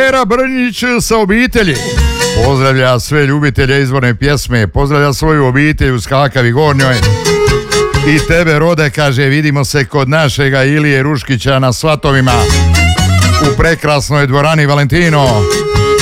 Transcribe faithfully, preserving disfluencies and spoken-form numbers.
Pera Brnjić sa obitelji pozdravlja sve ljubitelje izvorne pjesme, pozdravlja svoju obitelj u Skakavi Gornjoj i tebe, Rode, kaže, vidimo se kod našega Ilije Ruškića na Svatovima u prekrasnoj dvorani Valentino.